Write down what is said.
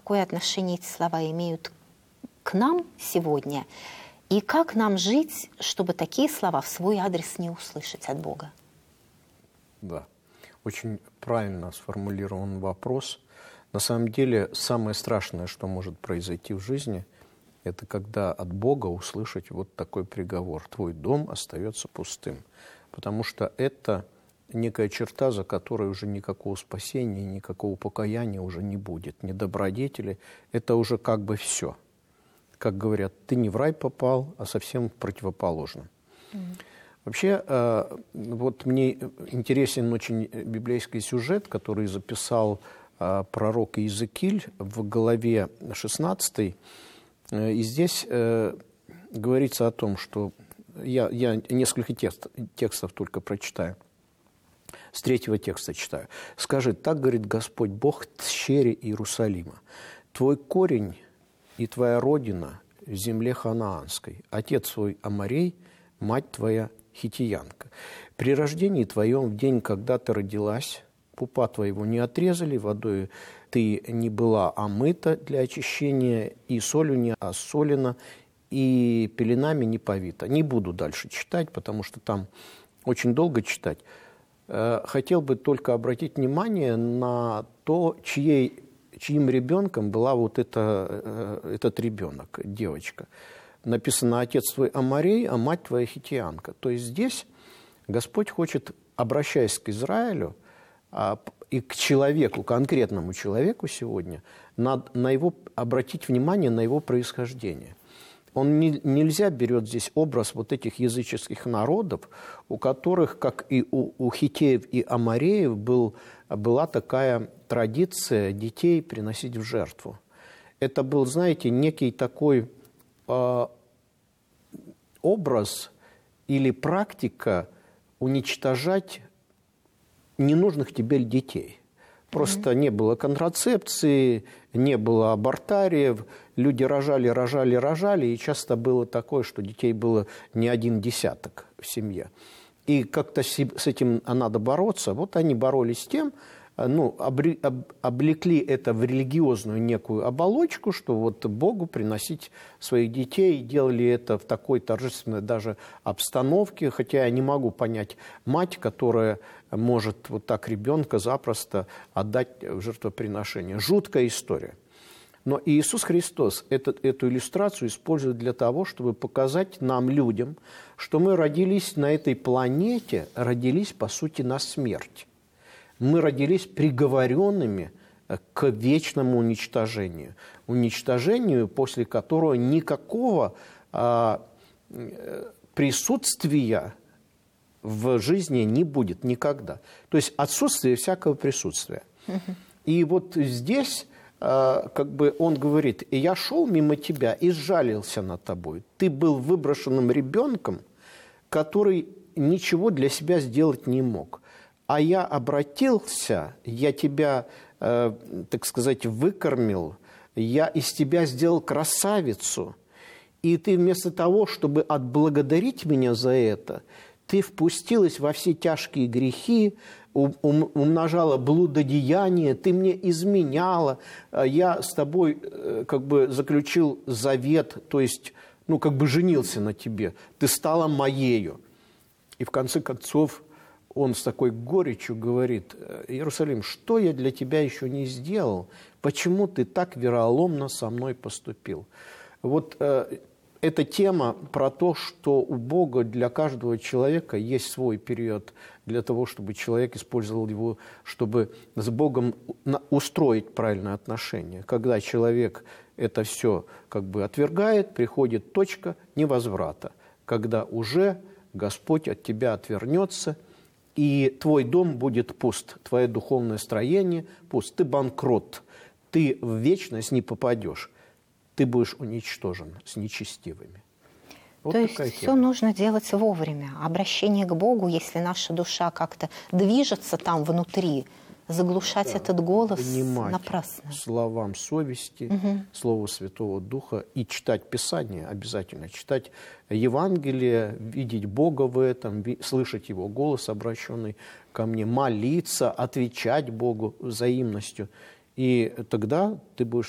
какое отношение эти слова имеют к нам сегодня, и как нам жить, чтобы такие слова в свой адрес не услышать от Бога? Да, очень правильно сформулирован вопрос. На самом деле, самое страшное, что может произойти в жизни, это когда от Бога услышать вот такой приговор: твой дом остается пустым. Потому что это некая черта, за которой уже никакого спасения, никакого покаяния уже не будет, ни добродетели. Это уже как бы все. Как говорят, ты не в рай попал, а совсем противоположно. Вообще, вот мне интересен очень библейский сюжет, который записал пророк Иезекииль в главе 16. И здесь говорится о том, что я несколько текстов только прочитаю. С 3 текста читаю. «Скажи, так говорит Господь Бог тщере Иерусалима: твой корень и твоя родина в земле ханаанской, отец твой Аморей, мать твоя хитиянка. При рождении твоем, в день, когда ты родилась, пупа твоего не отрезали, водой ты не была омыта для очищения, и солью не осолена, и пеленами не повита». Не буду дальше читать, потому что там очень долго читать. Хотел бы только обратить внимание на то, чьим ребенком была вот этот ребенок, девочка. Написано: «Отец твой Аморей, а мать твоя хитиянка». То есть здесь Господь хочет, обращаясь к Израилю и к человеку, конкретному человеку сегодня, на его, обратить внимание на его происхождение. Нельзя берет здесь образ вот этих языческих народов, у которых, как и у хиттеев и амореев, была такая традиция детей приносить в жертву. Это был, знаете, некий такой образ или практика уничтожать ненужных тебе детей. Просто не было контрацепции, не было абортариев, люди рожали, и часто было такое, что детей было не 1 десяток в семье. И как-то с этим надо бороться. Вот они боролись с тем, облекли это в религиозную некую оболочку, что вот Богу приносить своих детей, делали это в такой торжественной даже обстановке, хотя я не могу понять мать, которая может вот так ребенка запросто отдать в жертвоприношение. Жуткая история. Но Иисус Христос эту иллюстрацию использует для того, чтобы показать нам, людям, что мы родились на этой планете, родились, по сути, на смерть. Мы родились приговоренными к вечному уничтожению. Уничтожению, после которого никакого присутствия в жизни не будет никогда. То есть отсутствие всякого присутствия. И вот здесь как бы он говорит: «И я шел мимо тебя и сжалился над тобой. Ты был выброшенным ребенком, который ничего для себя сделать не мог. А я обратился, я тебя, так сказать, выкормил, я из тебя сделал красавицу. И ты вместо того, чтобы отблагодарить меня за это, ты впустилась во все тяжкие грехи, умножала блудодеяние, ты мне изменяла, я с тобой как бы заключил завет, то есть, как бы женился на тебе, ты стала моею». И в конце концов он с такой горечью говорит: «Иерусалим, что я для тебя еще не сделал? Почему ты так вероломно со мной поступил?» Вот эта тема про то, что у Бога для каждого человека есть свой период для того, чтобы человек использовал его, чтобы с Богом устроить правильное отношение. Когда человек это все как бы отвергает, приходит точка невозврата, когда уже Господь от тебя отвернется, и твой дом будет пуст, твое духовное строение пуст, ты банкрот, ты в вечность не попадешь. Ты будешь уничтожен с нечестивыми. Вот то есть все нужно делать вовремя. Обращение к Богу, если наша душа как-то движется там внутри, заглушать этот голос напрасно. Словам совести, Слову Святого Духа, и читать Писание обязательно, читать Евангелие, видеть Бога в этом, слышать Его голос, обращенный ко мне, молиться, отвечать Богу взаимностью. И тогда ты будешь